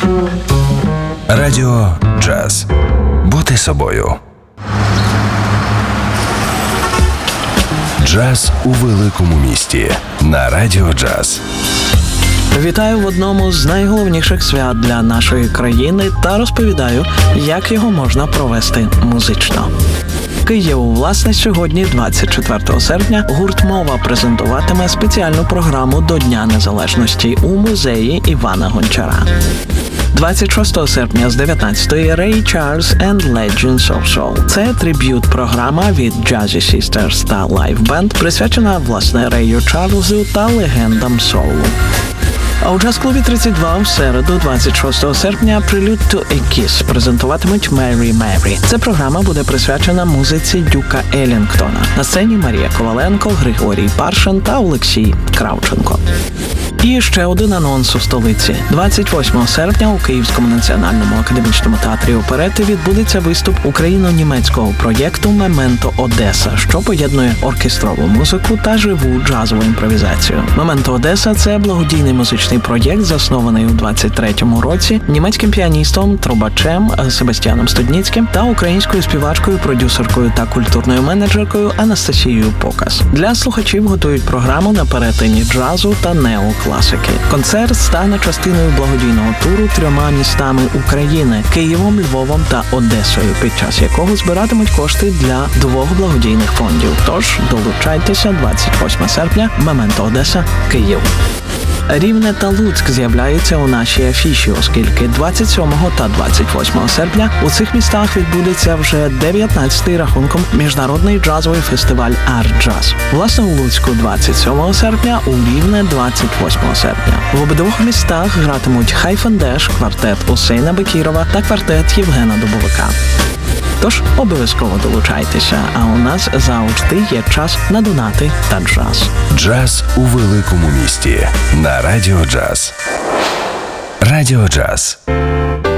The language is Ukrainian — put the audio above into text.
Радіо Джаз. Бути собою. Джаз у великому місті на Радіо Джаз. Вітаю в одному з найголовніших свят для нашої країни та розповідаю, як його можна провести музично. Києву, власне, сьогодні, 24 серпня, гурт «Мова» презентуватиме спеціальну програму до Дня Незалежності у музеї Івана Гончара. 26 серпня з 19-ї Ray Charles and Legends of Soul. Це триб'ют-програма від Jazzy Sisters та лайв-бенд, присвячена, власне, Рею Чарльзу та легендам соулу. А у джаз-клубі 32 в середу, 26 серпня, Prelude to a Kiss презентуватимуть Mary Mary. Ця програма буде присвячена музиці Дюка Еллінгтона. На сцені Марія Коваленко, Григорій Паршин та Олексій Кравченко. І ще один анонс у столиці. 28 серпня у Київському національному академічному театрі оперети відбудеться виступ україно-німецького проєкту «Мементо Одеса», що поєднує оркестрову музику та живу джазову імпровізацію. «Мементо Одеса» – це благодійний музичний проєкт, заснований у 23-му році німецьким піаністом, трубачем Себастьяном Студніцьким та українською співачкою, продюсеркою та культурною менеджеркою Анастасією Покас. Для слухачів готують програму на перетині джазу та неокласики. Концерт стане частиною благодійного туру 3 містами України – Києвом, Львовом та Одесою, під час якого збиратимуть кошти для 2 благодійних фондів. Тож долучайтеся 28 серпня, «Мементо Одеса», Київ. Рівне та Луцьк з'являються у нашій афіші, оскільки 27 та 28 серпня у цих містах відбудеться вже 19-й рахунком міжнародний джазовий фестиваль «Арт-джаз». Власне, у Луцьку 27 серпня, у Рівне 28 серпня. В обидвох містах гратимуть Хайфандеш, квартет Усейна Бекірова та квартет Євгена Дубовика. Тож обов'язково долучайтеся, а у нас завжди є час на донати та джаз. Джаз у великому місті на Радіо Джаз. Радіо Джаз.